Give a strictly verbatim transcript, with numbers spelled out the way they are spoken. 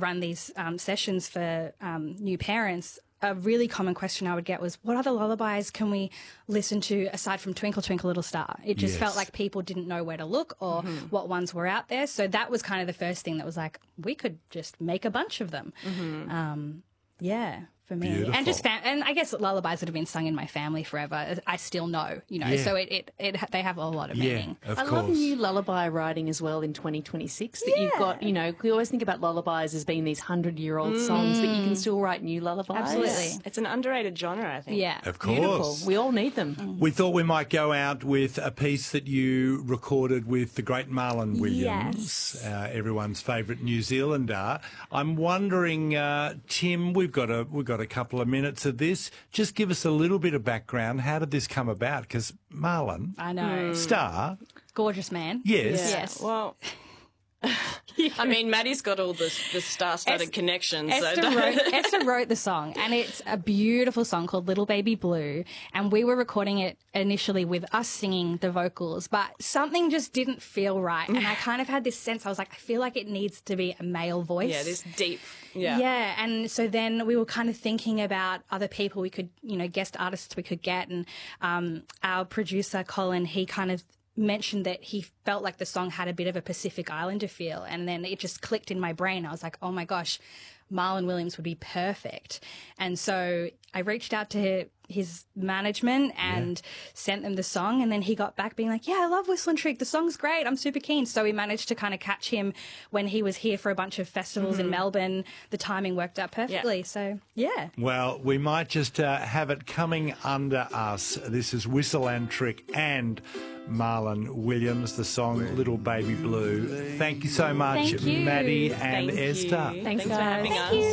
run these um, sessions for um, new parents, a really common question I would get was, what other lullabies can we listen to aside from Twinkle, Twinkle, Little Star? It just Yes. felt like people didn't know where to look or Mm-hmm. what ones were out there. So that was kind of the first thing that was like, we could just make a bunch of them. Mm-hmm. Um, yeah, for me. Beautiful. And just fam- and I guess lullabies that have been sung in my family forever, I still know, you know, Yeah. so it, it, it they have a lot of Yeah, meaning. of I course. love new lullaby writing as well in twenty twenty-six that you've got, you know, we always think about lullabies as being these hundred-year-old songs, but you can still write new lullabies. Absolutely. It's an underrated genre, I think. Yeah. Of course. Beautiful. We all need them. We thought we might go out with a piece that you recorded with the great Marlon Williams, Yes. uh, everyone's favourite New Zealander. I'm wondering, uh, Tim, we've got a we've got a couple of minutes of this. Just give us a little bit of background. How did this come about? Because Marlon, I know. star, Gorgeous man. yes, Yeah. Yes. Well, I mean, Maddie's got all the, the star-studded Es- connections. Esther so wrote, Esther wrote the song, and it's a beautiful song called Little Baby Blue. And we were recording it initially with us singing the vocals, but something just didn't feel right. And I kind of had this sense, I was like, I feel like it needs to be a male voice. yeah, this deep. Yeah. Yeah, and so then we were kind of thinking about other people we could, you know, guest artists we could get. And um, our producer, Colin, he kind of mentioned that he felt like the song had a bit of a Pacific Islander feel. And then it just clicked in my brain. I was like, oh my gosh, Marlon Williams would be perfect. And so I reached out to his management and sent them the song. And then he got back being like, yeah, I love Whistling Trick. The song's great. I'm super keen. So we managed to kind of catch him when he was here for a bunch of festivals in Melbourne. The timing worked out perfectly. So, yeah. Well, we might just uh, have it coming under us. This is Whistle and Trick and Marlon Williams, the song Little Baby Blue. Thank you so much, Thank you. Maddie and Thank Esther. you. Thanks, for guys. having Thank us. you.